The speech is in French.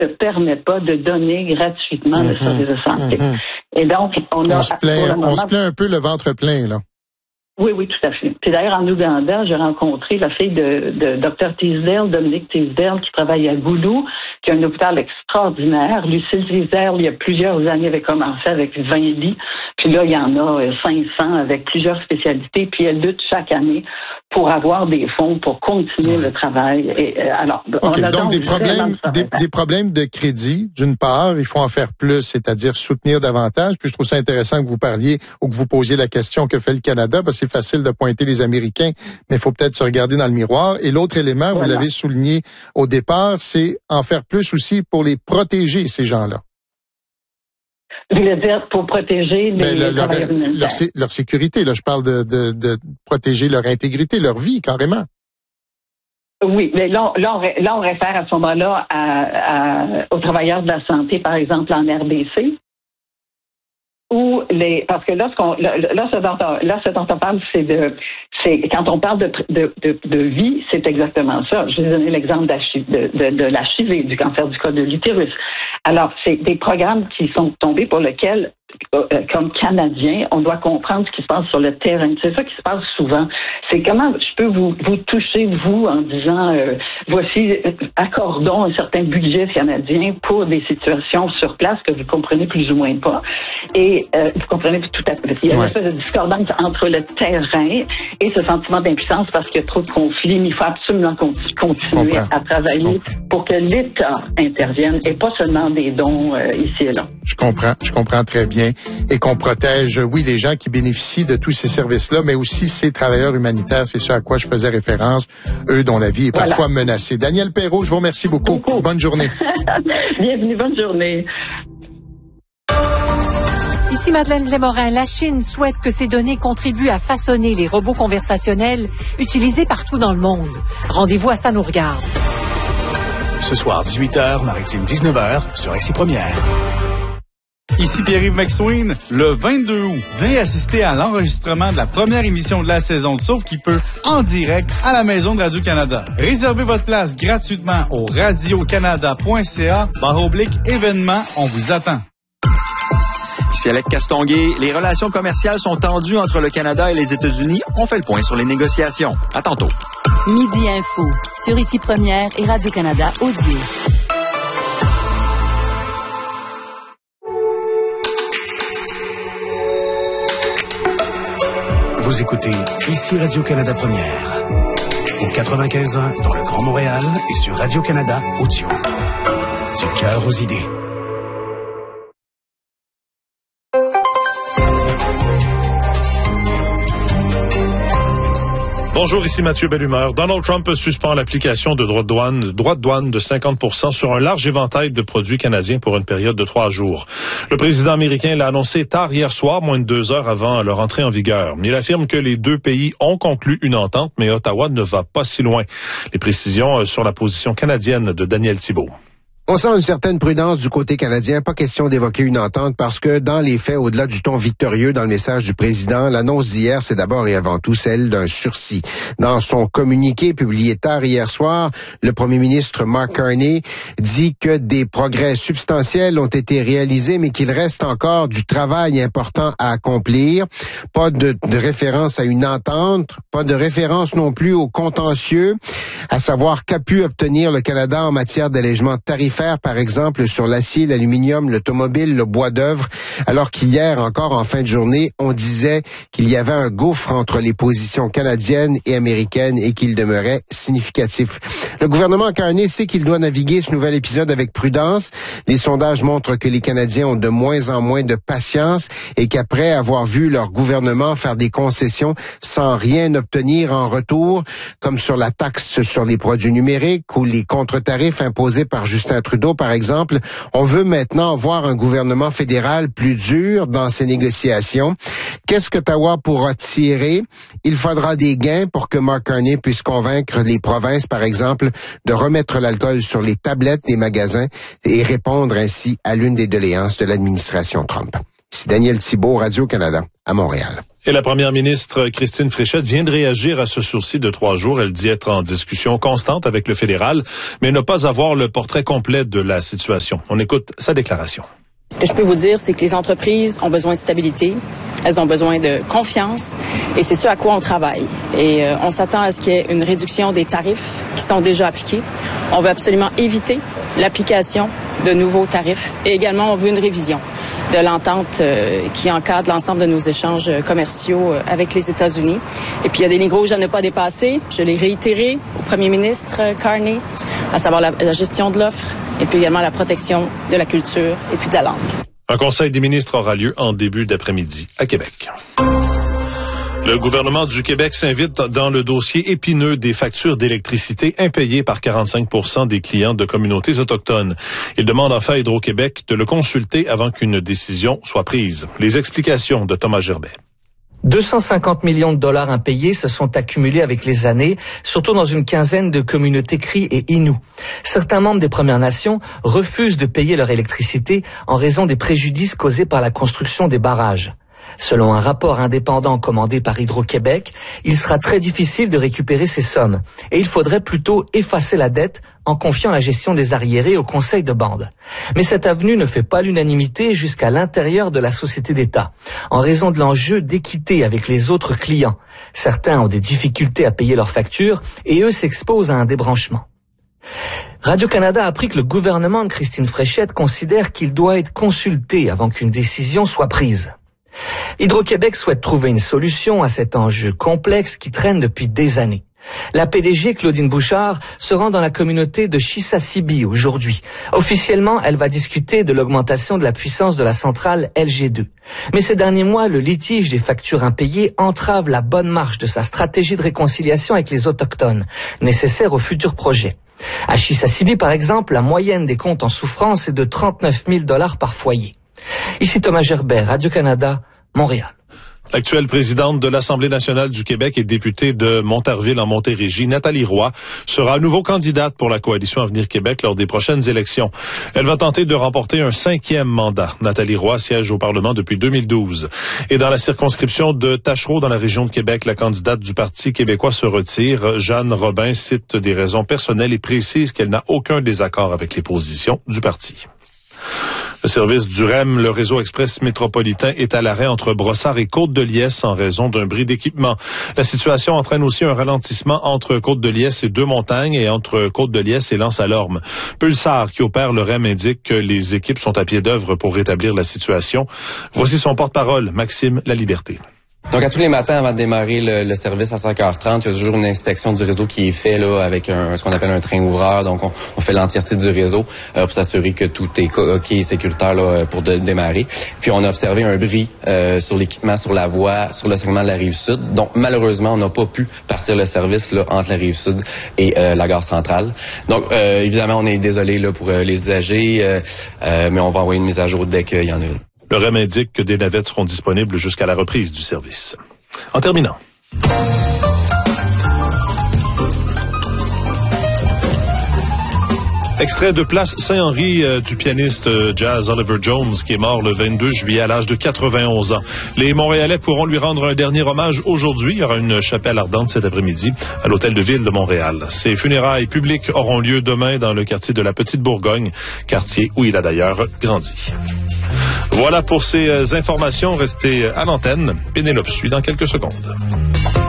ne permet pas de donner gratuitement le service de santé. Et donc, on se plaint un peu le ventre plein, là. Oui, tout à fait. Puis d'ailleurs, en Ouganda, j'ai rencontré la fille de Dr. Teasdale, Dominique Teasdale, qui travaille à Goulou, qui a un hôpital extraordinaire. Lucille Teasdale, il y a plusieurs années, avait commencé avec 20 lits. Puis là, il y en a 500 avec plusieurs spécialités. Puis elle lutte chaque année pour avoir des fonds pour continuer le travail. Et alors, on a donc des problèmes de crédit, d'une part. Il faut en faire plus, c'est-à-dire soutenir davantage. Puis je trouve ça intéressant que vous parliez ou que vous posiez la question que fait le Canada, parce que c'est facile de pointer les Américains, mais il faut peut-être se regarder dans le miroir. Et l'autre élément, vous l'avez souligné au départ, c'est en faire plus aussi pour les protéger, ces gens-là. Je voulais dire pour protéger leur sécurité. Là, je parle de protéger leur intégrité, leur vie, carrément. Oui, mais là, on réfère à ce moment-là aux travailleurs de la santé, par exemple, en RDC. Parce que ce dont on parle, c'est quand on parle de vie, c'est exactement ça. Je vais donner l'exemple de l'HIV, du cancer du col de l'utérus. Alors, c'est des programmes qui sont tombés pour lesquels, comme Canadiens, on doit comprendre ce qui se passe sur le terrain. C'est ça qui se passe souvent. C'est comment je peux vous toucher, vous, en disant, voici, accordons un certain budget canadien pour des situations sur place que vous comprenez plus ou moins pas. Et vous comprenez tout à fait. Il y a une espèce de discordance entre le terrain et ce sentiment d'impuissance parce qu'il y a trop de conflits, mais il faut absolument continuer à travailler pour que l'État intervienne et pas seulement des dons ici et là. Je comprends très bien. Et qu'on protège, oui, les gens qui bénéficient de tous ces services-là, mais aussi ces travailleurs humanitaires, c'est ce à quoi je faisais référence, eux dont la vie est parfois menacée. Danielle Perrault, je vous remercie beaucoup. Bonne journée. Bienvenue, bonne journée. Ici Madeleine Lémorin. La Chine souhaite que ces données contribuent à façonner les robots conversationnels utilisés partout dans le monde. Rendez-vous à Ça nous regarde. Ce soir, 18h, Maritime 19h, sur Ici Première. Ici Pierre-Yves McSween. Le 22 août, venez assister à l'enregistrement de la première émission de la saison de Sauve qui peut en direct à la Maison de Radio-Canada. Réservez votre place gratuitement au radiocanada.ca/événements. On vous attend. Ici Alec Castonguay. Les relations commerciales sont tendues entre le Canada et les États-Unis. On fait le point sur les négociations. À tantôt. Midi Info, sur Ici Première et Radio-Canada Audio. Vous écoutez Ici Radio-Canada Première, au 95.1 dans le Grand Montréal et sur Radio-Canada Audio. Du cœur aux idées. Bonjour, ici Mathieu Bellumeur. Donald Trump suspend l'application de droits de douane de 50% sur un large éventail de produits canadiens pour une période de 3 jours. Le président américain l'a annoncé tard hier soir, moins de 2 heures avant leur entrée en vigueur. Il affirme que les deux pays ont conclu une entente, mais Ottawa ne va pas si loin. Les précisions sur la position canadienne de Daniel Thibault. On sent une certaine prudence du côté canadien. Pas question d'évoquer une entente parce que dans les faits, au-delà du ton victorieux dans le message du président, l'annonce d'hier, c'est d'abord et avant tout celle d'un sursis. Dans son communiqué publié tard hier soir, le premier ministre Mark Carney dit que des progrès substantiels ont été réalisés, mais qu'il reste encore du travail important à accomplir. Pas de référence à une entente, pas de référence non plus au contentieux, à savoir qu'a pu obtenir le Canada en matière d'allègement tarifaire, par exemple, sur l'acier, l'aluminium, l'automobile, le bois d'œuvre, alors qu'hier, encore en fin de journée, on disait qu'il y avait un gouffre entre les positions canadiennes et américaines et qu'il demeurait significatif. Le gouvernement Carney sait qu'il doit naviguer ce nouvel épisode avec prudence. Les sondages montrent que les Canadiens ont de moins en moins de patience et qu'après avoir vu leur gouvernement faire des concessions sans rien obtenir en retour, comme sur la taxe sur les produits numériques ou les contre-tarifs imposés par Justin Trudeau, par exemple, on veut maintenant voir un gouvernement fédéral plus dur dans ses négociations. Qu'est-ce qu'Ottawa pourra tirer? Il faudra des gains pour que Mark Carney puisse convaincre les provinces, par exemple, de remettre l'alcool sur les tablettes des magasins et répondre ainsi à l'une des doléances de l'administration Trump. Ici Daniel Thibault, Radio-Canada, à Montréal. Et la première ministre Christine Fréchette vient de réagir à ce sursis de 3 jours. Elle dit être en discussion constante avec le fédéral, mais ne pas avoir le portrait complet de la situation. On écoute sa déclaration. Ce que je peux vous dire, c'est que les entreprises ont besoin de stabilité, elles ont besoin de confiance, et c'est ce à quoi on travaille. Et on s'attend à ce qu'il y ait une réduction des tarifs qui sont déjà appliqués. On veut absolument éviter l'application de nouveaux tarifs, et également on veut une révision de l'entente qui encadre l'ensemble de nos échanges commerciaux avec les États-Unis. Et puis il y a des lignes rouges à ne pas dépasser. Je l'ai réitéré au premier ministre Carney, à savoir la gestion de l'offre, et puis également la protection de la culture et puis de la langue. Un conseil des ministres aura lieu en début d'après-midi à Québec. Le gouvernement du Québec s'invite dans le dossier épineux des factures d'électricité impayées par 45% des clients de communautés autochtones. Il demande enfin à Hydro-Québec de le consulter avant qu'une décision soit prise. Les explications de Thomas Gerbet. 250 millions de dollars impayés se sont accumulés avec les années, surtout dans une quinzaine de communautés Cris et Innu. Certains membres des Premières Nations refusent de payer leur électricité en raison des préjudices causés par la construction des barrages. Selon un rapport indépendant commandé par Hydro-Québec, il sera très difficile de récupérer ces sommes et il faudrait plutôt effacer la dette en confiant la gestion des arriérés au conseil de bande. Mais cette avenue ne fait pas l'unanimité jusqu'à l'intérieur de la société d'État, en raison de l'enjeu d'équité avec les autres clients. Certains ont des difficultés à payer leurs factures et eux s'exposent à un débranchement. Radio-Canada a appris que le gouvernement de Christine Fréchette considère qu'il doit être consulté avant qu'une décision soit prise. Hydro-Québec souhaite trouver une solution à cet enjeu complexe qui traîne depuis des années. La PDG Claudine Bouchard se rend dans la communauté de Chisasibi aujourd'hui. Officiellement, elle va discuter de l'augmentation de la puissance de la centrale LG2. Mais ces derniers mois, le litige des factures impayées entrave la bonne marche de sa stratégie de réconciliation avec les Autochtones, nécessaire au futur projet. À Chisasibi, par exemple, la moyenne des comptes en souffrance est de 39 000 $ par foyer. Ici Thomas Gerbet, Radio-Canada, Montréal. L'actuelle présidente de l'Assemblée nationale du Québec et députée de Montarville en Montérégie, Nathalie Roy, sera à nouveau candidate pour la coalition Avenir Québec lors des prochaines élections. Elle va tenter de remporter un 5e mandat. Nathalie Roy siège au Parlement depuis 2012. Et dans la circonscription de Tachereau, dans la région de Québec, la candidate du Parti québécois se retire. Jeanne Robin cite des raisons personnelles et précise qu'elle n'a aucun désaccord avec les positions du parti. Le service du REM, le réseau express métropolitain, est à l'arrêt entre Brossard et Côte-de-Liesse en raison d'un bris d'équipement. La situation entraîne aussi un ralentissement entre Côte-de-Liesse et Deux-Montagnes et entre Côte-de-Liesse et L'Anse-à-Lorme. Pulsar, qui opère le REM, indique que les équipes sont à pied d'œuvre pour rétablir la situation. Voici son porte-parole, Maxime Laliberté. Donc, à tous les matins, avant de démarrer le service à 5h30, il y a toujours une inspection du réseau qui est fait là avec ce qu'on appelle un train ouvreur. Donc, on fait l'entièreté du réseau pour s'assurer que tout est OK et sécuritaire là, pour démarrer. Puis, on a observé un bris sur l'équipement, sur la voie, sur le segment de la Rive-Sud. Donc, malheureusement, on n'a pas pu partir le service là entre la Rive-Sud et la gare centrale. Donc, évidemment, on est désolé là pour les usagers, mais on va envoyer une mise à jour dès qu'il y en a une. Le REM indique que des navettes seront disponibles jusqu'à la reprise du service. En terminant. Extrait de Place Saint-Henri du pianiste jazz Oliver Jones, qui est mort le 22 juillet à l'âge de 91 ans. Les Montréalais pourront lui rendre un dernier hommage aujourd'hui. Il y aura une chapelle ardente cet après-midi à l'Hôtel de Ville de Montréal. Ces funérailles publiques auront lieu demain dans le quartier de la Petite Bourgogne, quartier où il a d'ailleurs grandi. Voilà pour ces informations. Restez à l'antenne. Pénélope suit dans quelques secondes.